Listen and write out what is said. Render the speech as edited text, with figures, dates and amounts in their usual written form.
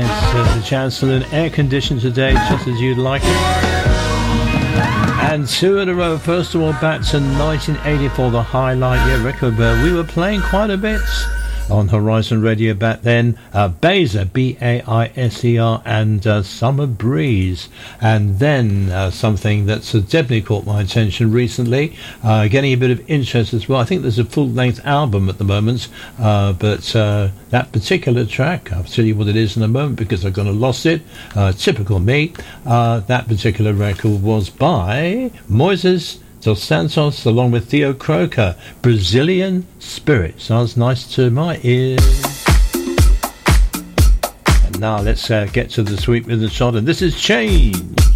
The Chancellor in air conditioned today, just as you'd like it. And two in a row. First of all, back to 1984, the highlight year record. We were playing quite a bit on Horizon Radio back then. Baiser, B-A-I-S-E-R, and Summer Breeze. And then something that's definitely caught my attention recently, getting a bit of interest as well. I think there's a full-length album at the moment, but that particular track, I'll tell you what it is in a moment because I've gone and lost it. Typical me. That particular record was by Moises Dos Santos along with Theo Croker. Brazilian Spirit. Sounds nice to my ears. And now let's get to the sweep with the shot. And this is Change.